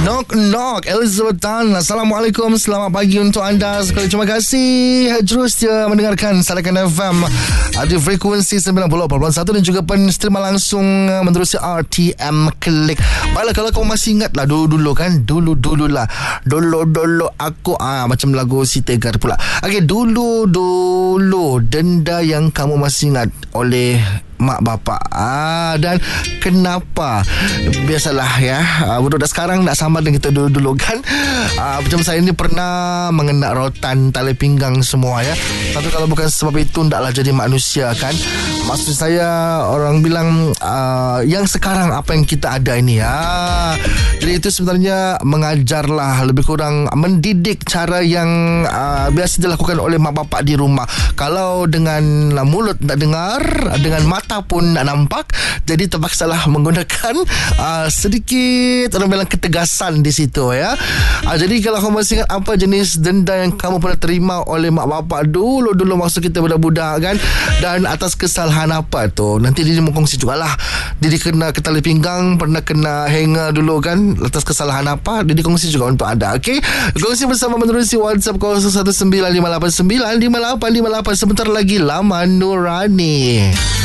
Knock knock, Elizabeth Tan. Assalamualaikum, selamat pagi untuk anda sekali. Terima kasih terus dia mendengarkan Salakan FM di frekuensi 90.1 dan juga penstream langsung menerusi RTM Klik. Baiklah, kalau kau masih ingat lah dulu-dulu kan, dulu-dulu aku macam lagu si Tegar pula. Okey, dulu denda yang kamu masih ingat oleh mak bapak. Dan kenapa? Biasalah ya, budak sekarang tak sama dengan kita dulu-dulu kan. Macam saya ni pernah mengenak rotan, tali pinggang semua ya. Tapi kalau bukan sebab itu, taklah jadi manusia kan. Maksud saya, orang bilang yang sekarang apa yang kita ada ini ya. Jadi itu sebenarnya mengajarlah, lebih kurang mendidik cara yang biasa dilakukan oleh mak bapak di rumah. Kalau dengan mulut tak dengar, dengan mata pun tak nampak, jadi terpaksalah menggunakan sedikit orang bilang ketegasan di situ ya. Jadi kalau kamu masih ingat apa jenis denda yang kamu pernah terima oleh mak bapak dulu masa kita budak-budak kan, dan atas kesalahan apa tu, nanti dia mengkongsi jugalah. Dia kena ketali pinggang, pernah kena hanger dulu kan, atas kesalahan apa, dia kongsi juga untuk anda. Okey, kongsi bersama menerusi WhatsApp 0195895858. Sebentar lagi Laman Nurani.